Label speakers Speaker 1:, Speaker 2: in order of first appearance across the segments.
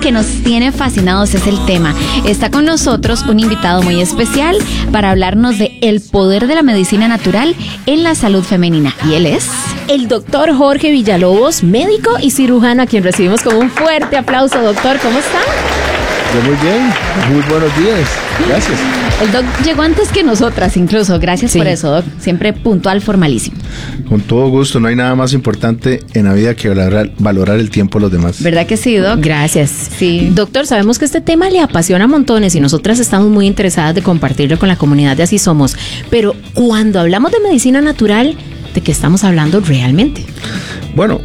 Speaker 1: que nos tiene fascinados es el tema. Está con nosotros un invitado muy especial para hablarnos de el poder de la medicina natural en la salud femenina. Y él es
Speaker 2: el doctor Jorge Villalobos, médico y cirujano, a quien recibimos con un fuerte aplauso. Doctor, ¿cómo está?
Speaker 3: Yo muy bien, muy buenos días, gracias.
Speaker 1: El doc llegó antes que nosotras incluso, gracias por eso, doc, siempre puntual, formalísimo.
Speaker 3: Con todo gusto, no hay nada más importante en la vida que valorar el tiempo de los demás.
Speaker 1: ¿Verdad que sí, doc?
Speaker 2: Gracias.
Speaker 1: Sí.
Speaker 2: Doctor, sabemos que este tema le apasiona a montones y nosotras estamos muy interesadas de compartirlo con la comunidad de Así Somos, pero cuando hablamos de medicina natural, ¿de qué estamos hablando realmente?
Speaker 3: Bueno,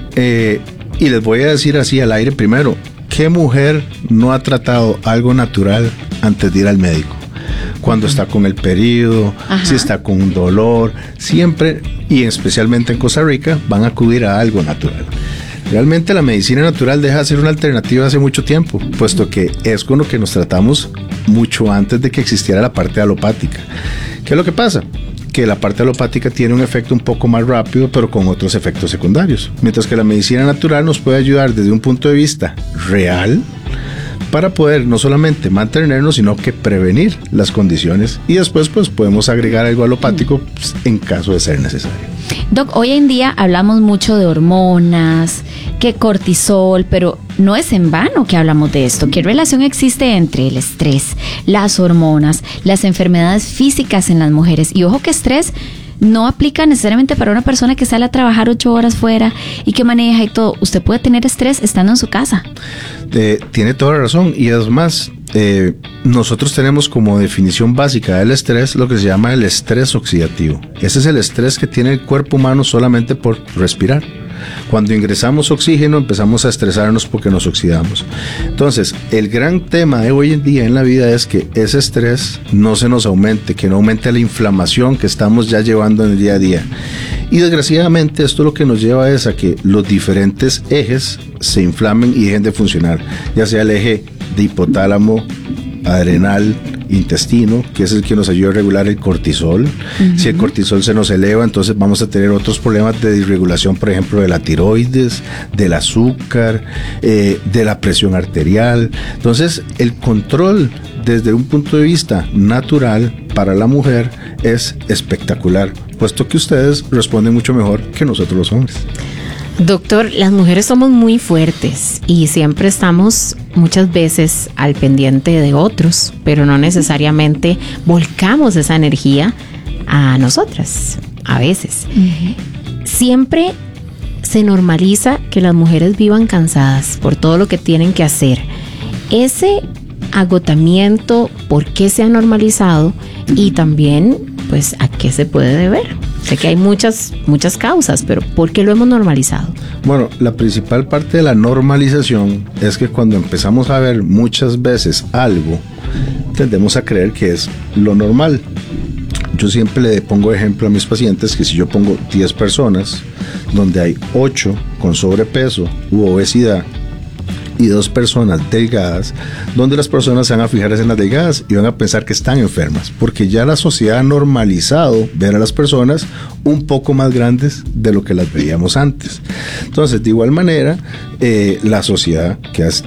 Speaker 3: y les voy a decir así al aire primero, ¿qué mujer no ha tratado algo natural antes de ir al médico? Cuando está con el periodo, si está con un dolor, siempre, y especialmente en Costa Rica, van a acudir a algo natural. Realmente la medicina natural deja de ser una alternativa hace mucho tiempo, puesto que es con lo que nos tratamos mucho antes de que existiera la parte alopática. ¿Qué es lo que pasa? Que la parte alopática tiene un efecto un poco más rápido, pero con otros efectos secundarios. Mientras que la medicina natural nos puede ayudar desde un punto de vista real para poder no solamente mantenernos, sino que prevenir las condiciones y después pues podemos agregar algo alopático pues, en caso de ser necesario.
Speaker 1: Doc, hoy en día hablamos mucho de hormonas, que cortisol, pero no es en vano que hablamos de esto. ¿Qué relación existe entre el estrés, las hormonas, las enfermedades físicas en las mujeres? Y ojo que estrés no aplica necesariamente para una persona que sale a trabajar 8 horas fuera y que maneja y todo. Usted puede tener estrés estando en su casa.
Speaker 3: Tiene toda la razón y es más, nosotros tenemos como definición básica del estrés lo que se llama el estrés oxidativo. Ese es el estrés que tiene el cuerpo humano solamente por respirar. Cuando ingresamos oxígeno empezamos a estresarnos porque nos oxidamos. Entonces, el gran tema de hoy en día en la vida es que ese estrés no se nos aumente, que no aumente la inflamación que estamos ya llevando en el día a día. Y desgraciadamente esto lo que nos lleva es a que los diferentes ejes se inflamen y dejen de funcionar, ya sea el eje de hipotálamo, adrenal, intestino, que es el que nos ayuda a regular el cortisol. Si el cortisol se nos eleva, entonces vamos a tener otros problemas de disregulación, por ejemplo, de la tiroides, del azúcar, de la presión arterial. Entonces, el control desde un punto de vista natural para la mujer es espectacular, puesto que ustedes responden mucho mejor que nosotros los hombres.
Speaker 2: Doctor, las mujeres somos muy fuertes y siempre estamos muchas veces al pendiente de otros, pero no necesariamente volcamos esa energía a nosotras, a veces. Siempre se normaliza que las mujeres vivan cansadas por todo lo que tienen que hacer. Ese agotamiento, ¿por qué se ha normalizado? Y también, pues, ¿a qué se puede deber? Sé que hay muchas causas, pero ¿por qué lo hemos normalizado?
Speaker 3: Bueno, la principal parte de la normalización es que cuando empezamos a ver muchas veces algo, tendemos a creer que es lo normal. Yo siempre le pongo ejemplo a mis pacientes que si yo pongo 10 personas, donde hay 8 con sobrepeso u obesidad, y 2 personas delgadas, donde las personas se van a fijar en las delgadas y van a pensar que están enfermas, porque ya la sociedad ha normalizado ver a las personas un poco más grandes de lo que las veíamos antes. Entonces, de igual manera, la sociedad,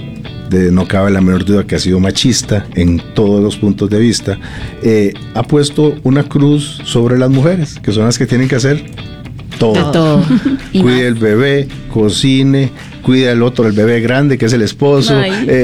Speaker 3: no cabe la menor duda que ha sido machista en todos los puntos de vista, ha puesto una cruz sobre las mujeres, que son las que tienen que hacer todo. Cuide el bebé, cocine, cuida el otro, el bebé grande que es el esposo,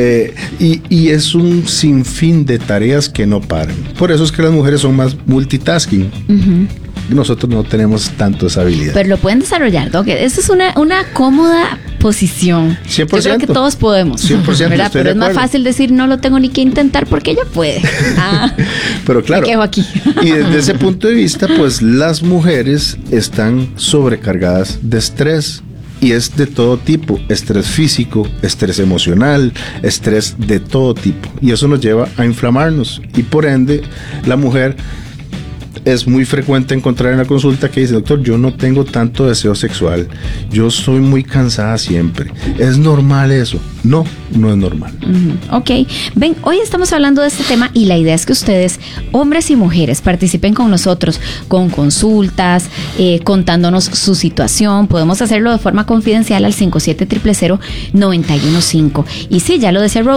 Speaker 3: y es un sinfín de tareas que no paran. Por eso es que las mujeres son más multitasking. Nosotros no tenemos tanto esa habilidad.
Speaker 1: Pero lo pueden desarrollar, Doc. Esa es una cómoda posición.
Speaker 3: 100%.
Speaker 1: Yo creo que todos podemos.
Speaker 3: 100%,
Speaker 1: ¿verdad? Pero es más fácil decir no lo tengo ni que intentar porque ella puede.
Speaker 3: Pero claro.
Speaker 1: Me quejo aquí.
Speaker 3: Y desde ese punto de vista, pues las mujeres están sobrecargadas de estrés. Y es de todo tipo, estrés físico, estrés emocional, estrés de todo tipo. Y eso nos lleva a inflamarnos. Y por ende, la mujer es muy frecuente encontrar en la consulta que dice: doctor, yo no tengo tanto deseo sexual, yo soy muy cansada siempre. ¿Es normal eso? No, no es normal.
Speaker 1: Ok, ven, hoy estamos hablando de este tema y la idea es que ustedes, hombres y mujeres, participen con nosotros con consultas, contándonos su situación. Podemos hacerlo de forma confidencial al 57000915. Y sí, ya lo decía Rose,